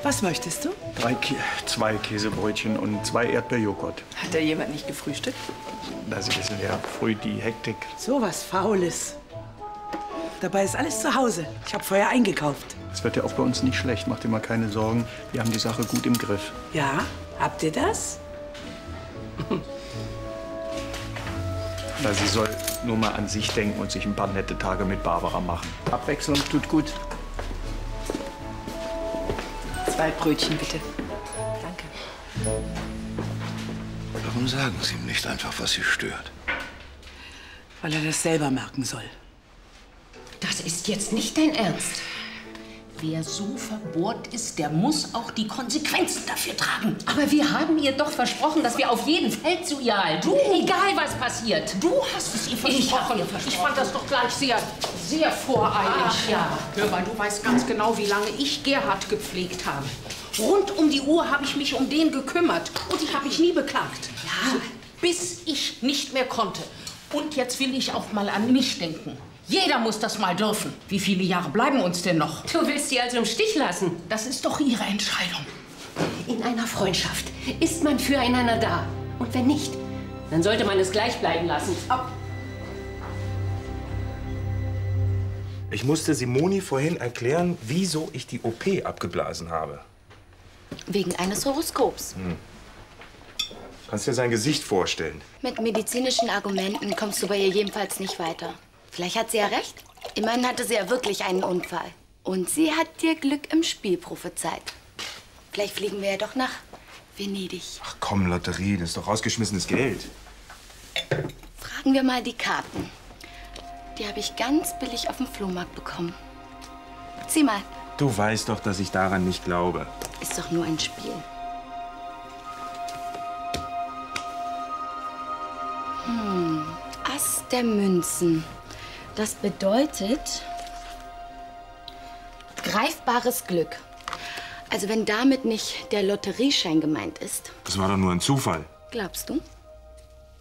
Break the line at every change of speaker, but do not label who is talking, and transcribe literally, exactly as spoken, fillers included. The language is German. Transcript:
Was möchtest du?
Drei Kä zwei Käsebrötchen und zwei Erdbeerjoghurt.
Hat da jemand nicht gefrühstückt?
Na, Sie wissen ja, früh die Hektik.
So was Faules. Dabei ist alles zu Hause. Ich habe vorher eingekauft.
Es wird ja auch bei uns nicht schlecht, macht dir mal keine Sorgen. Wir haben die Sache gut im Griff.
Ja, habt ihr das?
Na, sie soll nur mal an sich denken und sich ein paar nette Tage mit Barbara machen. Abwechslung tut gut.
Zwei Brötchen, bitte. Danke.
Warum sagen Sie ihm nicht einfach, was Sie stört?
Weil er das selber merken soll.
Das ist jetzt nicht dein Ernst. Wer so verbohrt ist, der muss auch die Konsequenzen dafür tragen. Aber wir haben ihr doch versprochen, dass wir auf jeden Fall zu ihr halten. Du, egal was passiert.
Du hast es ihr versprochen.
Ich hab ihr versprochen.
Ich fand das doch gleich sehr, sehr voreilig.
Ach, ja.
Hör mal, du weißt ganz genau, wie lange ich Gerhard gepflegt habe. Rund um die Uhr habe ich mich um den gekümmert und ich habe mich nie beklagt.
Ja.
Bis ich nicht mehr konnte. Und jetzt will ich auch mal an mich denken. Jeder muss das mal dürfen. Wie viele Jahre bleiben uns denn noch?
Du willst sie also im Stich lassen?
Das ist doch Ihre Entscheidung.
In einer Freundschaft ist man füreinander da. Und wenn nicht, dann sollte man es gleich bleiben lassen.
Ab.
Ich musste Simoni vorhin erklären, wieso ich die O P abgeblasen habe.
Wegen eines Horoskops.
Hm. Kannst dir sein Gesicht vorstellen?
Mit medizinischen Argumenten kommst du bei ihr jedenfalls nicht weiter. Vielleicht hat sie ja recht. Immerhin hatte sie ja wirklich einen Unfall. Und sie hat dir Glück im Spiel prophezeit. Vielleicht fliegen wir ja doch nach Venedig.
Ach komm, Lotterie, das ist doch rausgeschmissenes Geld.
Fragen wir mal die Karten. Die habe ich ganz billig auf dem Flohmarkt bekommen. Sieh mal.
Du weißt doch, dass ich daran nicht glaube.
Ist doch nur ein Spiel. Hm, Ass der Münzen. Das bedeutet greifbares Glück. Also wenn damit nicht der Lotterieschein gemeint ist.
Das war doch nur ein Zufall.
Glaubst du?